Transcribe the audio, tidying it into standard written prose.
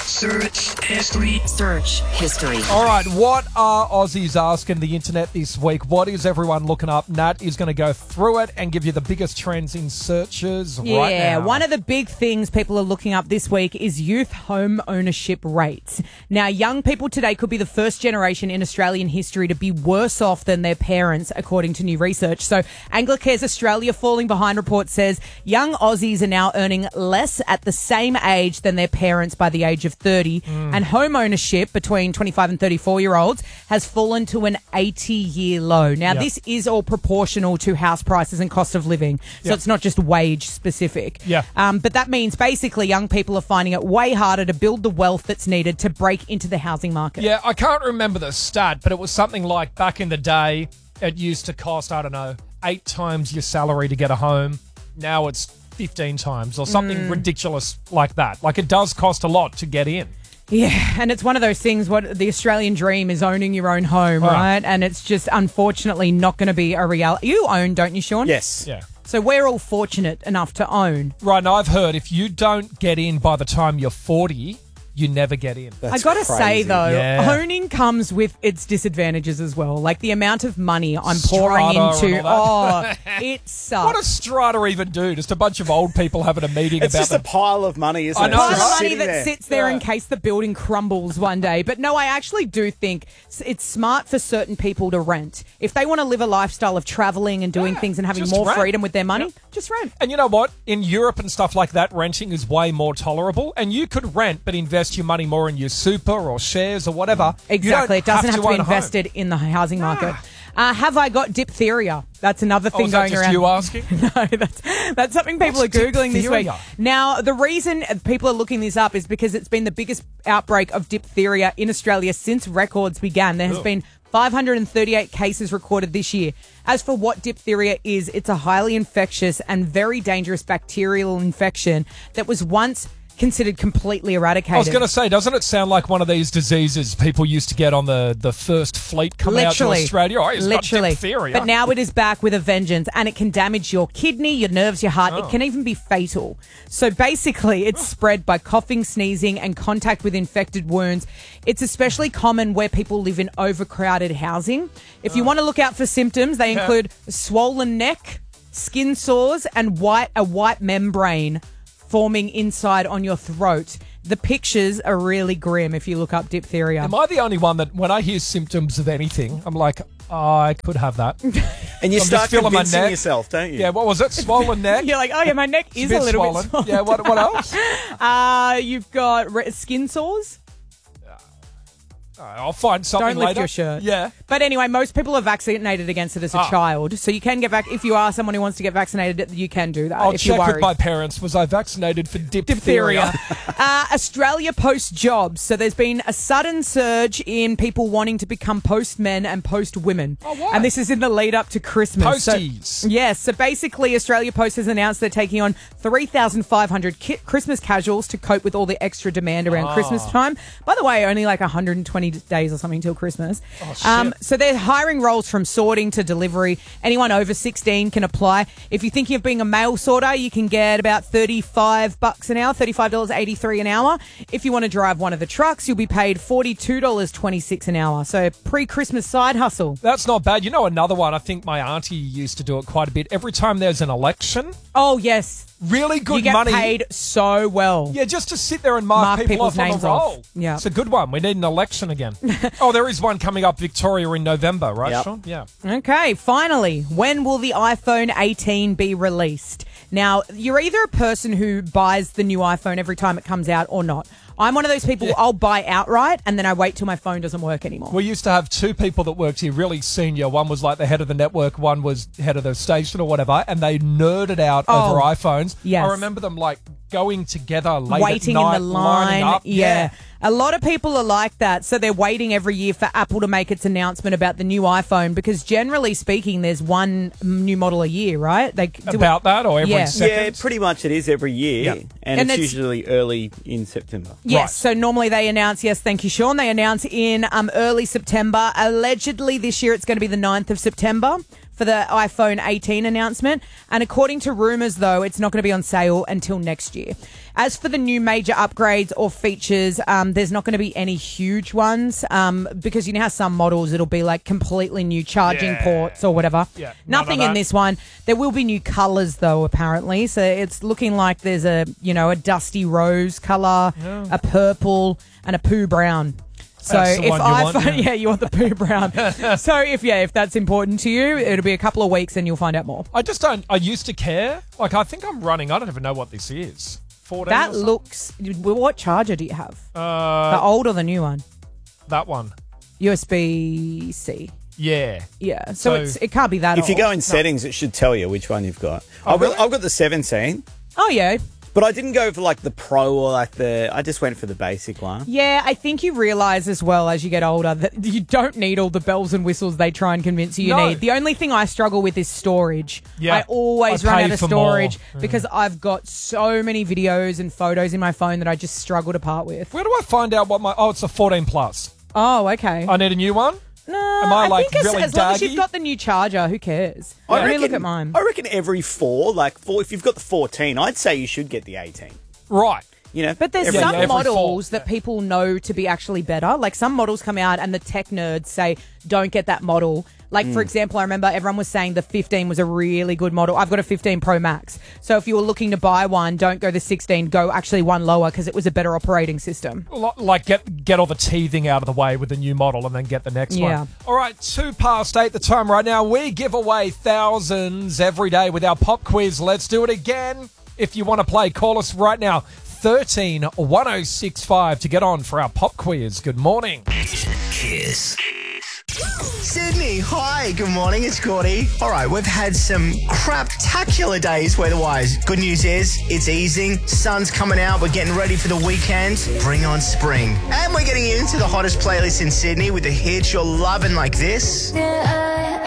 Search history. Search history. All right, what are Aussies asking the internet this week? What is everyone looking up? Nat is going to go through it and give you the biggest trends in searches right now. Yeah, one of the big things people are looking up this week is youth home ownership rates. Now, young people today could be the first generation in Australian history to be worse off than their parents, according to new research. So, Anglicares Australia Falling Behind report says young Aussies are now earning less at the same age than their parents by the age of 30, and home ownership between 25 and 34-year-olds has fallen to an 80-year low. Now, this is all proportional to house prices and cost of living, so it's not just wage specific. But that means basically young people are finding it way harder to build the wealth that's needed to break into the housing market. Yeah, I can't remember the stat, but it was something like back in the day, it used to cost, 8 times your salary to get a home. Now it's 15 times or something ridiculous like that. Like, it does cost a lot to get in. Yeah, and it's one of those things, what the Australian dream is owning your own home, right? And it's just unfortunately not going to be a reality. You own, don't you, Sean? Yes. Yeah. So we're all fortunate enough to own. Right, now I've heard if you don't get in by the time you're 40, you never get in. I got to say, though, Yeah. owning comes with its disadvantages as well. Like the amount of money I'm pouring Strata into. and all It sucks. What does Strata even do? Just a bunch of old people having a meeting It's about just a pile of money, isn't I it? know, Pile It's of just money sitting that sits there in case the building crumbles one day. But no, I actually do think it's smart for certain people to rent. If they want to live a lifestyle of travelling and doing things and having just more rent. freedom with their money, just rent. And you know what? In Europe and stuff like that, renting is way more tolerable. And you could rent, but invest your money more in your super or shares or whatever. Exactly. It doesn't have to be own a home. invested in the housing market. Have I got diphtheria? That's another thing Is that going just around. you asking? No, that's something people What's are Googling this week. diphtheria? Now, the reason people are looking this up is because it's been the biggest outbreak of diphtheria in Australia since records began. There has been 538 cases recorded this year. As for what diphtheria is, it's a highly infectious and very dangerous bacterial infection that was once considered completely eradicated. I was going to say, doesn't it sound like one of these diseases people used to get on the first fleet coming out to Australia? Oh, it's got diphtheria. But now it is back with a vengeance, and it can damage your kidney, your nerves, your heart. It can even be fatal. So basically, it's spread by coughing, sneezing, and contact with infected wounds. It's especially common where people live in overcrowded housing. If you want to look out for symptoms, they include a swollen neck, skin sores, and a white membrane forming inside on your throat. The pictures are really grim if you look up diphtheria. Am I the only one that when I hear symptoms of anything, I'm like, oh, I could have that. And you I'm start just feeling my convincing neck. yourself, don't you? Yeah, what was it? Swollen neck? You're like, oh yeah, my neck is a little bit swollen. Yeah, what else? You've got skin sores. I'll find something Don't lift later. your shirt. Yeah. But anyway, most people are vaccinated against it as a child. So you can get back if you are someone who wants to get vaccinated, you can do that. I'll if you're check with worried. my parents. Was I vaccinated for diphtheria? Australia posts jobs. So there's been a sudden surge in people wanting to become postmen and postwomen. Oh, why? And this is in the lead up to Christmas. Posties. So basically, Australia Post has announced they're taking on 3,500 Christmas casuals to cope with all the extra demand around Christmas time. By the way, only like 120 days or something till Christmas. So they're hiring roles from sorting to delivery. Anyone over 16 can apply. If you're thinking of being a mail sorter, you can get about $35 an hour, $35.83 an hour. If you want to drive one of the trucks, you'll be paid $42.26 an hour. So pre-Christmas side hustle. That's not bad. You know another one, I think my auntie used to do it quite a bit. Every time there's an election, Oh, yes. really good You get money. paid so well. Yeah, just to sit there and mark people people's off on names the roll. off. Yeah. It's a good one. We need an election again. Oh, there is one coming up, Victoria, in November, right, Yep. Sean? Yeah. Okay, finally, when will the iPhone 18 be released? Now, you're either a person who buys the new iPhone every time it comes out or not. I'm one of those people, I'll buy outright and then I wait till my phone doesn't work anymore. We used to have two people that worked here, really senior. One was like the head of the network, one was head of the station or whatever, and they nerded out over iPhones. yes. I remember them like going together late Waiting at night, in the lining line. up. Yeah. A lot of people are like that. So they're waiting every year for Apple to make its announcement about the new iPhone because generally speaking, there's one new model a year, right? They do About that or every Yeah. second? Yeah, pretty much it is every year. Yeah. And, And it's it's- usually early in September. Yes, Right. so normally they announce, yes, thank you, Sean. They announce in early September. Allegedly this year it's going to be the 9th of September for the iPhone 18 announcement. And according to rumours, though, it's not going to be on sale until next year. As for the new major upgrades or features, there's not going to be any huge ones because you know how some models it'll be like completely new charging ports or whatever. Yeah, Nothing in this one. There will be new colours though, apparently. So it's looking like there's a dusty rose colour, a purple, and a poo brown. So That's the if one you iPhone, want, yeah. you want the poo brown. So if that's important to you, it'll be a couple of weeks and you'll find out more. I just don't. I used to care. Like, I think I'm running. I don't even know what this is. 14. That or something? looks. What charger do you have? The old or the new one? That one. USB-C. Yeah. Yeah. So So- it can't be that. If you old. go in settings, it should tell you which one you've got. really? I've got the 17, Oh yeah. but I didn't go for like the Pro or like I just went for the basic one. Yeah, I think you realise as well as you get older that you don't need all the bells and whistles they try and convince you No. need. The only thing I struggle with is storage. Yeah. I always I run pay out of for storage more. because I've got so many videos and photos in my phone that I just struggle to part with. Where do I find out what my... Oh, it's a 14 plus. Oh, okay. I need a new one? No, Am I, like, think really as long as daggy? you've got the new charger, who cares? Let me look at mine. I reckon every four, if you've got the 14, I'd say you should get the 18. Right. You know, But there's every- some every models fall. that people know to be actually better. Like some models come out and the tech nerds say, don't get that model. Like, for example, I remember everyone was saying the 15 was a really good model. I've got a 15 Pro Max. So if you were looking to buy one, don't go the 16, go actually one lower because it was a better operating system. Like, get all the teething out of the way with the new model and then get the next Yeah. one. All right, 8:02 the time right now. We give away thousands every day with our pop quiz. Let's do it again. If you want to play, call us right now. 13 1065 to get on for our pop quiz. Good morning. Kiss. Sydney, hi, good morning, it's Gordy. All right, we've had some craptacular days weather-wise. Good news is, it's easing, sun's coming out, we're getting ready for the weekend. Bring on spring. And we're getting into the hottest playlist in Sydney with the hits you're loving like this. Yeah,